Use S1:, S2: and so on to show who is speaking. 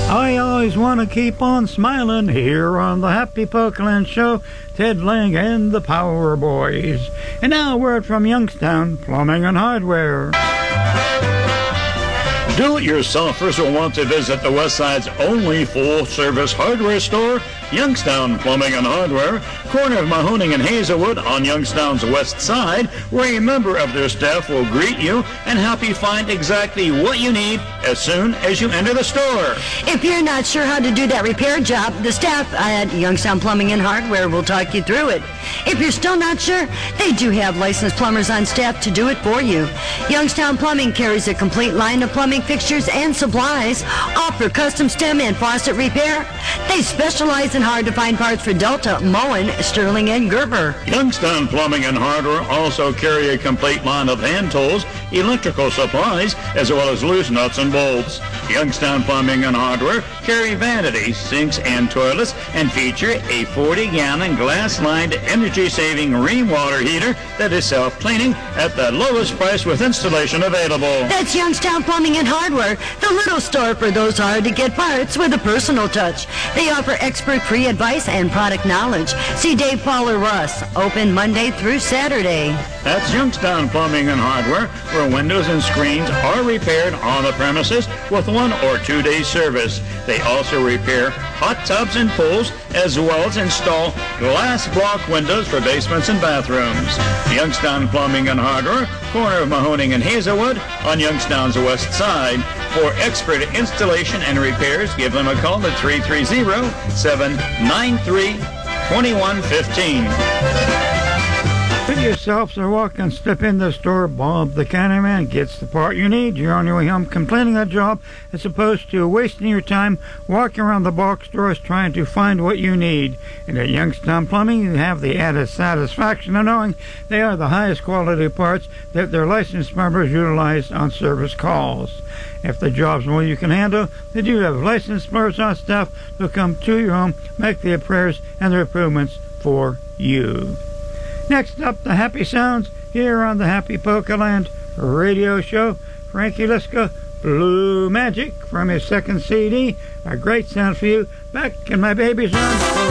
S1: I always want to keep on smiling here on the Happy Pokeland Show. Ted Lang and the Power Boys. And now a word from Youngstown Plumbing and Hardware.
S2: Do-it-yourselfers will want to visit the West Side's only full-service hardware store, Youngstown Plumbing and Hardware, corner of Mahoning and Hazelwood on Youngstown's west side, where a member of their staff will greet you and help you find exactly what you need as soon as you enter the store.
S3: If you're not sure how to do that repair job, the staff at Youngstown Plumbing and Hardware will talk you through it. If you're still not sure, they do have licensed plumbers on staff to do it for you. Youngstown Plumbing carries a complete line of plumbing fixtures and supplies, offer custom stem and faucet repair. They specialize in hard-to-find parts for Delta, Moen, Sterling, and Gerber.
S2: Youngstown Plumbing and Hardware also carry a complete line of hand tools, electrical supplies, as well as loose nuts and bolts. Youngstown Plumbing and Hardware carry vanities, sinks, and toilets, and feature a 40-gallon glass-lined energy-saving rainwater heater that is self-cleaning at the lowest price with installation available.
S3: That's Youngstown Plumbing and Hardware, the little store for those hard-to-get parts with a personal touch. They offer expert free advice and product knowledge. See Dave, Paul, or Russ, open Monday through Saturday.
S2: That's Youngstown Plumbing and Hardware, where windows and screens are repaired on the premises with 1 or 2 day service. They also repair hot tubs and pools, as well as install glass block windows for basements and bathrooms. Youngstown Plumbing and Hardware, corner of Mahoning and Hazelwood on Youngstown's west side. For expert installation and repairs, give them a call at 330-793-2115.
S1: If yourselves are walking, step in the store. Bob the Candyman gets the part you need. You're on your way home completing that job as opposed to wasting your time walking around the box stores trying to find what you need. And at Youngstown Plumbing, you have the added satisfaction of knowing they are the highest quality parts that their licensed members utilize on service calls. If the job's more you can handle, they do have licensed members on staff who come to your home, make the repairs and the improvements for you. Next up, the Happy Sounds here on the Happy Pokeland radio show. Frankie Liska, Blue Magic from his second CD. A great sound for you. Back in my baby's arms.